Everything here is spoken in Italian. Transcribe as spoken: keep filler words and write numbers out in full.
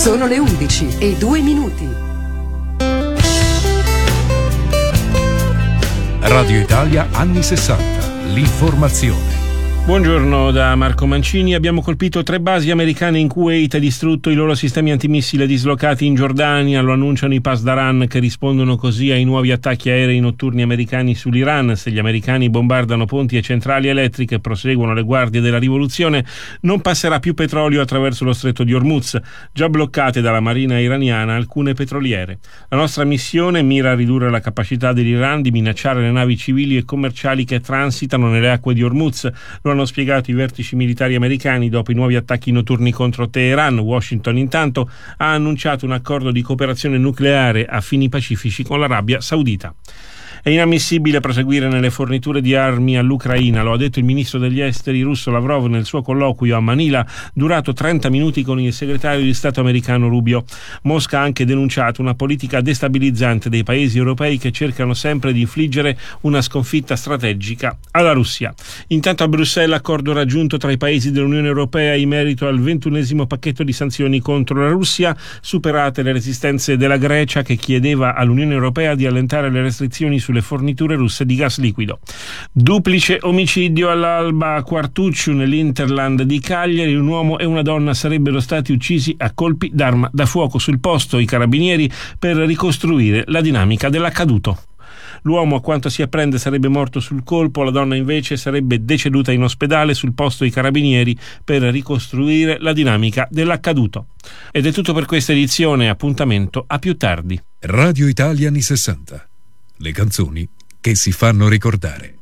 Sono le undici e due minuti. Radio Italia anni sessanta. L'informazione. Buongiorno da Marco Mancini. Abbiamo colpito tre basi americane in Kuwait e distrutto i loro sistemi antimissile dislocati in Giordania. Lo annunciano i Pasdaran, che rispondono così ai nuovi attacchi aerei notturni americani sull'Iran. Se gli americani bombardano ponti e centrali elettriche e proseguono le guardie della rivoluzione, non passerà più petrolio attraverso lo stretto di Hormuz, già bloccate dalla marina iraniana alcune petroliere. La nostra missione mira a ridurre la capacità dell'Iran di minacciare le navi civili e commerciali che transitano nelle acque di Hormuz. Lo hanno spiegato i vertici militari americani dopo i nuovi attacchi notturni contro Teheran. Washington intanto ha annunciato un accordo di cooperazione nucleare a fini pacifici con l'Arabia Saudita. È inammissibile proseguire nelle forniture di armi all'Ucraina, lo ha detto il ministro degli esteri russo Lavrov nel suo colloquio a Manila, durato trenta minuti con il segretario di Stato americano Rubio. Mosca ha anche denunciato una politica destabilizzante dei paesi europei che cercano sempre di infliggere una sconfitta strategica alla Russia. Intanto a Bruxelles accordo raggiunto tra i paesi dell'Unione Europea in merito al ventunesimo pacchetto di sanzioni contro la Russia, superate le resistenze della Grecia, che chiedeva all'Unione Europea di allentare le restrizioni su le forniture russe di gas liquido. Duplice omicidio all'alba a Quartucciu, nell'Interland di Cagliari. Un uomo e una donna sarebbero stati uccisi a colpi d'arma da fuoco. Sul posto i carabinieri per ricostruire la dinamica dell'accaduto. L'uomo, a quanto si apprende, sarebbe morto sul colpo, la donna invece sarebbe deceduta in ospedale. Sul posto i carabinieri per ricostruire la dinamica dell'accaduto. Ed è tutto per questa edizione, appuntamento a più tardi. Radio Italia anni sessanta. Le canzoni che si fanno ricordare.